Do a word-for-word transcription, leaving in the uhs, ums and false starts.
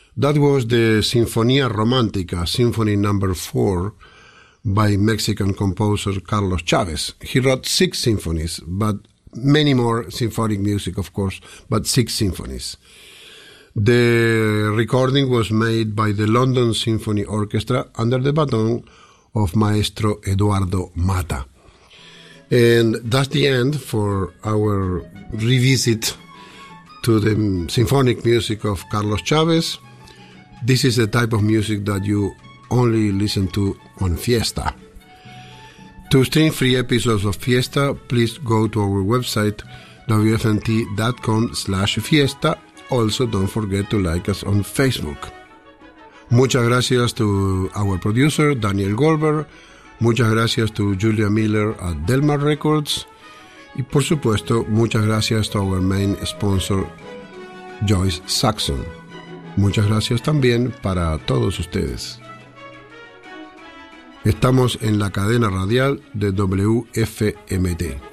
That was the Sinfonía Romántica, Symphony number four, by Mexican composer Carlos Chávez. He wrote six symphonies, but many more symphonic music, of course, but six symphonies. The recording was made by the London Symphony Orchestra under the baton of Maestro Eduardo Mata. And that's the end for our revisit to the symphonic music of Carlos Chávez. This is the type of music that you only listen to on Fiesta. To stream free episodes of Fiesta, please go to our website, w f n t dot com slash fiesta. Also, don't forget to like us on Facebook. Muchas gracias to our producer, Daniel Goldberg. Muchas gracias to Julia Miller at Delmar Records. Y por supuesto, muchas gracias to our main sponsor, Joyce Saxon. Muchas gracias también para todos ustedes. Estamos en la cadena radial de W F M T.